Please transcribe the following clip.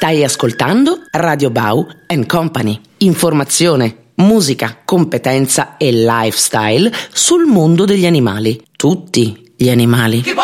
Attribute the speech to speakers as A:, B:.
A: Stai ascoltando Radio Bau & Company. Informazione, musica, competenza e lifestyle sul mondo degli animali. Tutti gli animali.